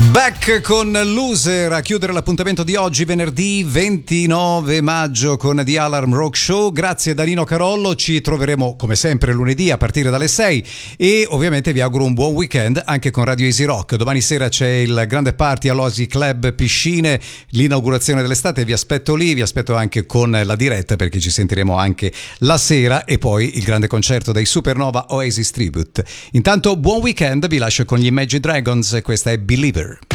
Back con Loser a chiudere l'appuntamento di oggi, venerdì 29 maggio con The Alarm Rock Show. Grazie da Nino Carollo, ci troveremo come sempre lunedì a partire dalle 6 e ovviamente vi auguro un buon weekend anche con Radio Easy Rock. Domani sera c'è il grande party all'Oasi Club Piscine, l'inaugurazione dell'estate, vi aspetto lì, vi aspetto anche con la diretta perché ci sentiremo anche la sera e poi il grande concerto dei Supernova Oasis Tribute. Intanto buon weekend, vi lascio con gli Imagine Dragons, questa è Believer.